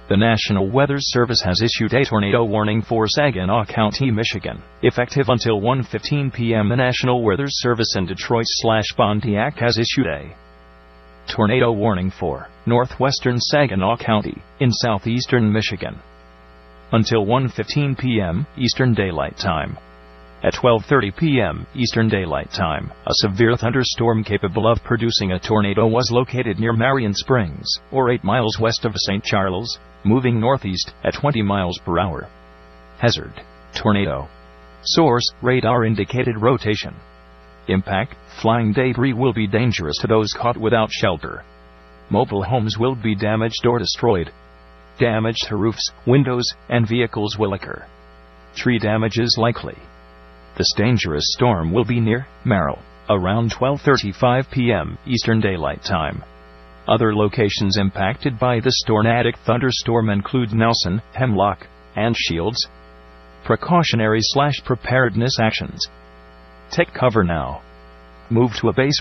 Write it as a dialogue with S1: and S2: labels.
S1: The National Weather Service has issued a tornado warning for Saginaw County, Michigan. Effective until 1:15 p.m., the National Weather Service in Detroit/Pontiac has issued a tornado warning for northwestern Saginaw County in southeastern Michigan until 1:15 p.m. Eastern Daylight Time. At 12:30 p.m. Eastern Daylight Time, a severe thunderstorm capable of producing a tornado was located near Marion Springs, or 8 miles west of St. Charles, moving northeast at 20 miles per hour. Hazard: tornado. Source: radar indicated rotation. Impact: flying debris will be dangerous to those caught without shelter. Mobile homes will be damaged or destroyed. Damage to roofs, windows, and vehicles will occur. Tree damage is likely. This dangerous storm will be near Merrill around 12:35 p.m. Eastern Daylight Time. Other locations impacted by this tornadic thunderstorm include Nelson, Hemlock, and Shields. Precautionary/preparedness actions. Take cover now. Move to a base